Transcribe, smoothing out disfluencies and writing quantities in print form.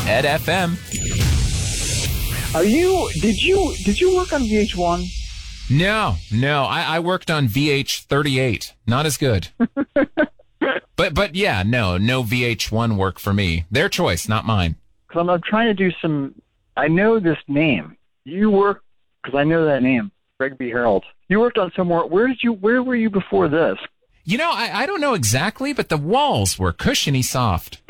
Ed FM. Did you work on VH1? No. I worked on VH38. Not as good. But yeah, no VH1 work for me. Their choice, not mine. Because I'm trying to do some. I know this name. You work because I know that name, Greg B. Harold. You worked on somewhere. Where were you before this? I don't know exactly, but the walls were cushiony soft.